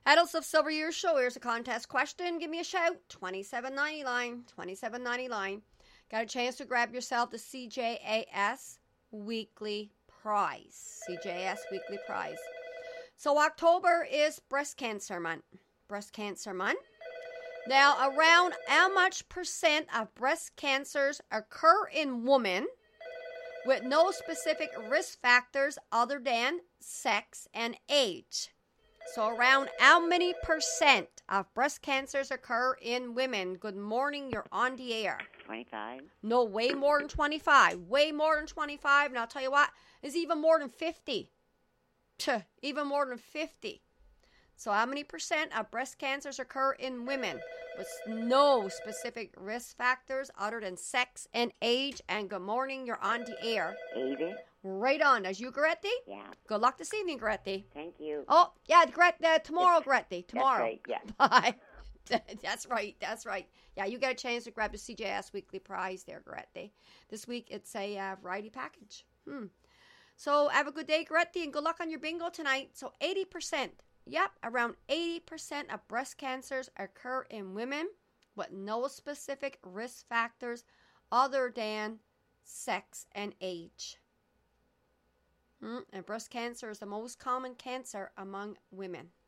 Adults of Silver Years Show, here's a contest question. Give me a shout. $27.99. $27.99. Got a chance to grab yourself the CJAS Weekly Prize. CJAS Weekly Prize. So October is Breast Cancer Month. Breast Cancer Month. Now, around how much percent of breast cancers occur in women with no specific risk factors other than sex and age? So around how many percent of breast cancers occur in women? Good morning, you're on the air. 25. No, way more than 25. Way more than 25. And I'll tell you what, it's even more than 50. Even more than 50. So how many percent of breast cancers occur in women with no specific risk factors other than sex and age? And good morning, you're on the air. 80. Right on. That's you, Gretti? Yeah. Good luck this evening, Gretti. Thank you. Oh, yeah, tomorrow, Gretti. Tomorrow. That's right, Bye. yeah. That's right. That's right. Yeah, you get a chance to grab the CJS Weekly Prize there, Gretti. This week, it's a variety package. So have a good day, Gretti, and good luck on your bingo tonight. So 80%. Yep, around 80% of breast cancers occur in women with no specific risk factors other than sex and age. And breast cancer is the most common cancer among women.